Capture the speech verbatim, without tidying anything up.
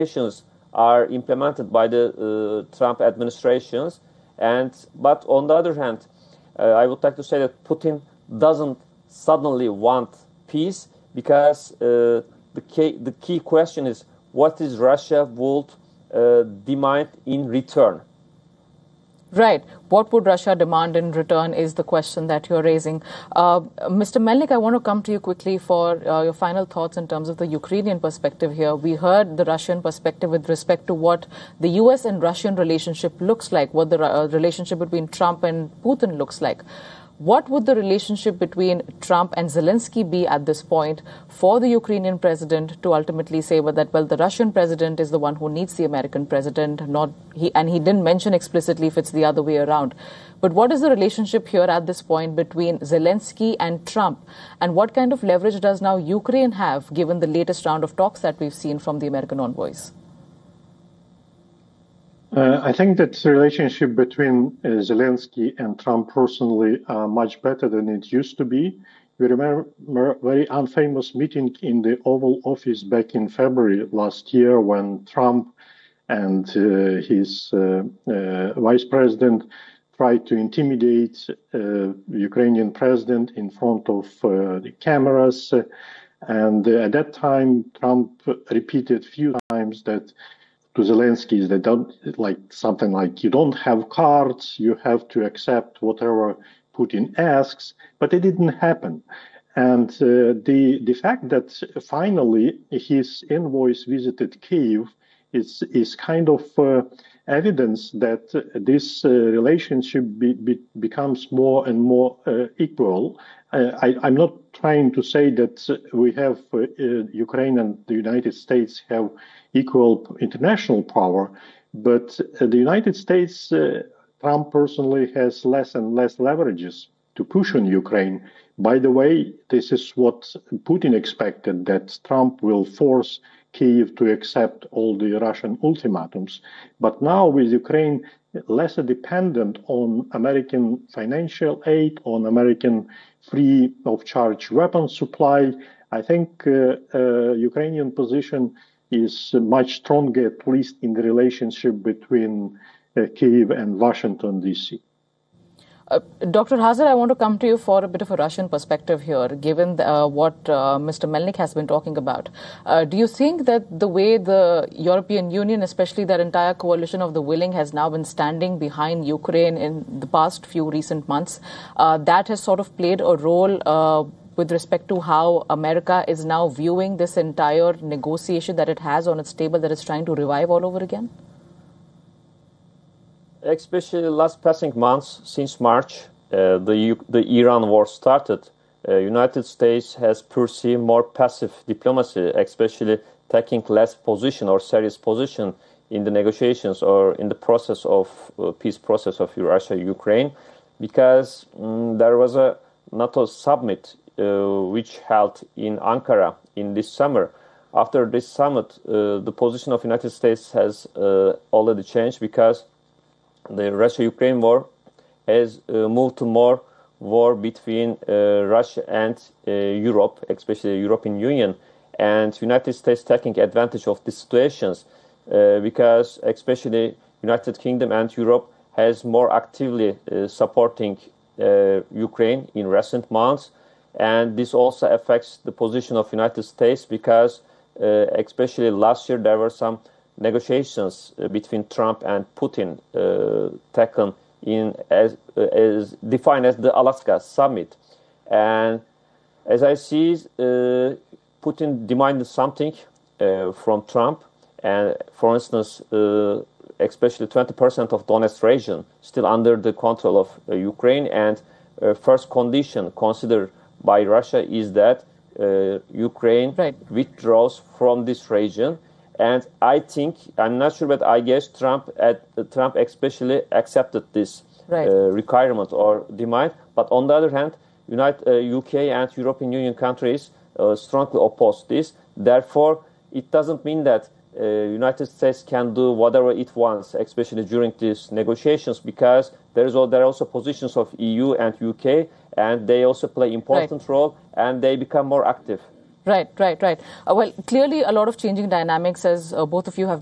negotiations are implemented by the uh, Trump administrations. And but on the other hand, uh, I would like to say that Putin doesn't suddenly want peace, because uh, the key the key question is, what is Russia would uh, demand in return? Right. What would Russia demand in return is the question that you're raising. Uh, Mister Melnik, I want to come to you quickly for uh, your final thoughts in terms of the Ukrainian perspective here. We heard the Russian perspective with respect to what the U S and Russian relationship looks like, what the uh, relationship between Trump and Putin looks like. What would the relationship between Trump and Zelensky be at this point for the Ukrainian president to ultimately say well, that, well, the Russian president is the one who needs the American president, not he, and he didn't mention explicitly if it's the other way around. But what is the relationship here at this point between Zelensky and Trump? And what kind of leverage does now Ukraine have, given the latest round of talks that we've seen from the American envoys? Uh, I think that the relationship between uh, Zelensky and Trump personally are much better than it used to be. We remember a very unfamous meeting in the Oval Office back in February last year, when Trump and uh, his uh, uh, vice president tried to intimidate uh, Ukrainian president in front of uh, the cameras. And uh, at that time, Trump repeated a few times that to Zelensky, they don't like something like, you don't have cards, you have to accept whatever Putin asks, but it didn't happen. And uh, the the fact that finally his envoys visited Kyiv is is kind of uh, evidence that this uh, relationship be, be, becomes more and more uh, equal. Uh, I, I'm not trying to say that we have uh, uh, Ukraine and the United States have equal international power, but uh, the United States, uh, Trump personally has less and less leverages to push on Ukraine. By the way, this is what Putin expected, that Trump will force Kyiv to accept all the Russian ultimatums. But now with Ukraine less dependent on American financial aid, on American free of charge weapons supply, I think uh, uh, Ukrainian position is much stronger, at least in the relationship between uh, Kyiv and Washington, D C. Uh, Doctor Hazar, I want to come to you for a bit of a Russian perspective here, given uh, what uh, Mister Melnik has been talking about. Uh, do you think that the way the European Union, especially that entire coalition of the willing, has now been standing behind Ukraine in the past few recent months, uh, that has sort of played a role uh, with respect to how America is now viewing this entire negotiation that it has on its table that it's trying to revive all over again? Especially last passing months, since March, uh, the the Iran war started, uh, United States has pursued more passive diplomacy, especially taking less position or serious position in the negotiations or in the process of uh, peace process of Russia-Ukraine, because um, there was a NATO summit uh, which held in Ankara in this summer. After this summit, uh, the position of United States has uh, already changed, because the Russia-Ukraine war has uh, moved to more war between uh, Russia and uh, Europe, especially the European Union, and United States taking advantage of these situations uh, because especially United Kingdom and Europe has more actively uh, supporting uh, Ukraine in recent months, and this also affects the position of United States because uh, especially last year there were some negotiations uh, between Trump and Putin uh, taken in as, uh, as defined as the Alaska summit, and as I see, uh, Putin demanded something uh, from Trump, and for instance, uh, especially twenty percent of Donetsk region still under the control of uh, Ukraine, and uh, first condition considered by Russia is that uh, Ukraine right. withdraws from this region. And I think, I'm not sure, but I guess Trump, at, uh, Trump especially accepted this right. uh, requirement or demand. But on the other hand, United, uh, U K and European Union countries uh, strongly oppose this. Therefore, it doesn't mean that uh, United States can do whatever it wants, especially during these negotiations, because there is all, there are also positions of E U and U K, and they also play important right. role, and they become more active. Right, right, right. Uh, well, clearly a lot of changing dynamics, as uh, both of you have